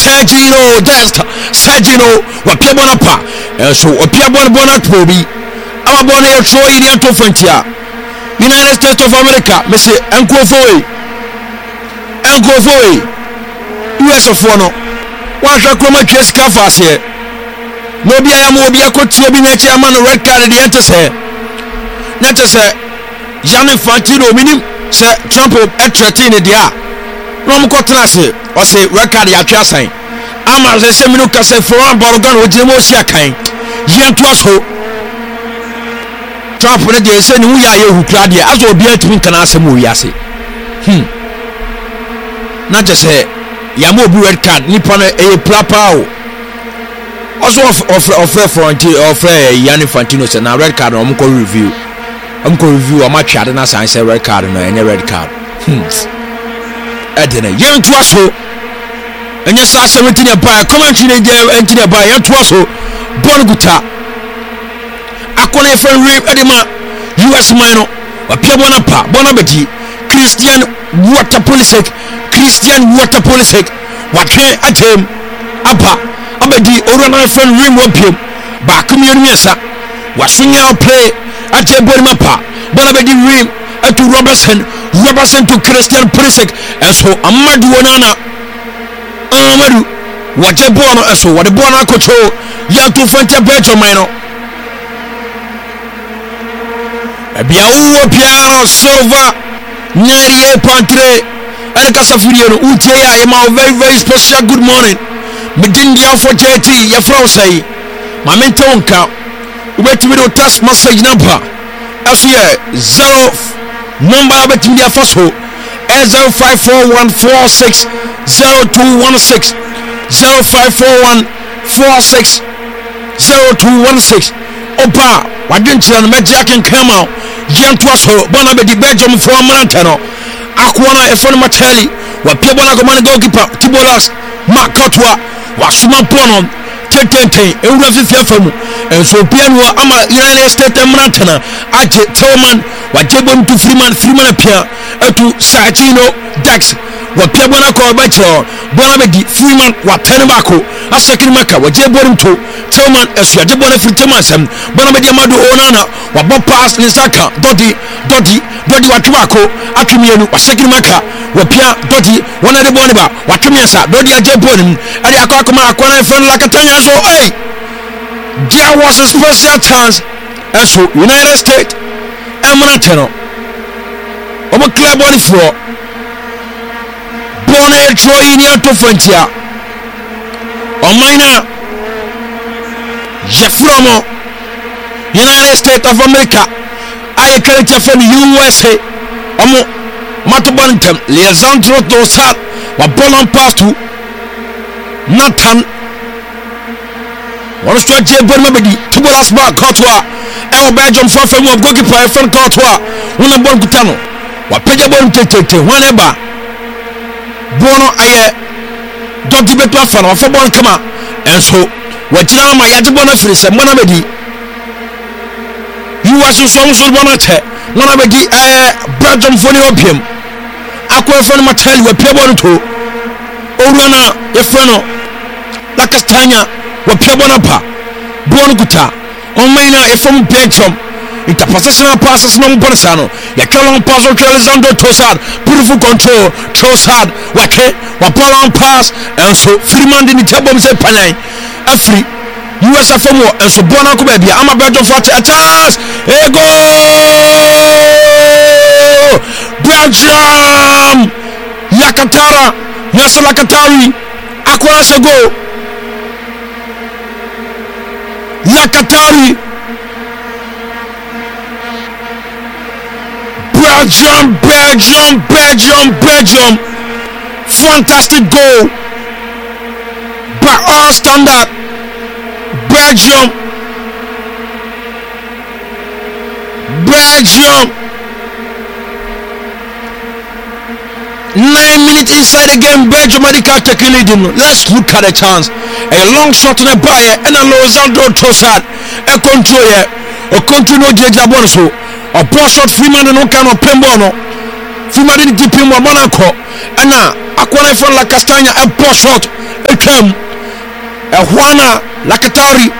Sergio Dest Sergio wapia bona pa so wapia bona tobi ama bona ye tro yi to frontier United States of America me say enkofowe US of no wa hwa kroma twesika faase no bia ya mo bia kotie bi na chi ama no red card de ente se Gianni Infantino minim se Trump threaten dia no mo kotena se o se red card ya twa san ama se minu ka se for one borogan o jemo si akan yentu aso Trump ne de se ni hu ya ye hu kra de aso obi atumi kana asem o wiase na je se ya mo obi red card ni pano e plapa o also of frontier of Gianni Infantino se na red card o mo ko review I'm going to review a match at an say red card and a red card. Edna, young to us, and yes, I 17 by a commentary engineer by young to us, Borguta. Akone friend Rip Edema, US Minor, a Piabonapa, Bonabati, Christian water police, what can I tell him? Apa, Abadi, Orana friend Rim Wapium, Bakumian Mesa, Wasunya play. Ate Borimapa, Bonabedi Rim, to Robertson to Christian Pulisic, and so Amadu Onana, Amadu, what a bono, so what a bona control, Yaku Fanta Belgium Mino. Biao Piano Silva, 98.3, and Casafuriano, Utea, very, very special good morning. Medindia for JT, Yafro say, Mamentonka. Wait to test message number. As here 0 number between the first ho 0541460216 0541460216. Opa, why didn't you make Jack and come out? Young to us ho, Bona be Belgium for a Montano. Aquana a phone Matelli, what people are going to goalkeeper, Tibolas, Mark Cotwa, Wasuma Ponon. And so piano ama United States Mantana aje Tillman wajebon to Freeman appear to Sergio Dax wa piabona ko bacho Bonabedi Freeman wa tenbako asakiri maka wajebon to Tillman esu wajebon Freeman sam Bonabedi Amadu Onana wa bo pass ni saka dodi wa tubako atwemienu asakiri maka wa pia dodi wona de boniba wa twemiensa dodi ajebon ali akwa akwana friend lakatanya so hey there was a special chance and so United States Emanateno omo club body for Bonne Troy in to frontier Omaina Jefromo United States of America I can't from USA omo Matobantem Leandro Trossard wa ballon pass to Nathan one straight Bonabedi to Bolas Bar Cotwa El Belgium for from goalkeeper from Cotwa one of Borgutano what Pejabon Tete whenever Bono Aye Dr. Betafan or for Bon Kama and so what now my Yajabona Fris and Bonabedi you was so Bonate Bonabedi Belgium for the opium Aqua from Matel were Piabon to Orana Efreno La Castagna wa Piabonapa Bonguta on maina from Belgium interpositional passes no Borsano ya kalon pass on Alexander Trossard beautiful control Trossard wake wa ballon pass and so Freeman in the table say panai afri US from and so Bonako baby ama Belgium for a chance a goal Belgium Yakatara Nasser Lakatari Aquas a goal Lakatari Belgium fantastic goal by all standard Belgium 9 minutes inside the game Belgium medical taking leading. Let's look at the chance a long shot in the buyer and a Alexander Trossard a control here a continue Jeja Bonso a poor shot Freeman no can of Pembono Freeman didn't deep him Monaco and now Aquana from La Castagna a poor shot a twam Juana Lakatari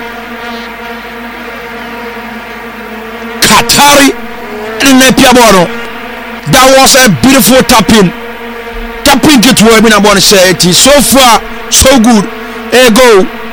Katari and Nepia Bono. That was a beautiful tapping to where I want to say it is so far so good. A goal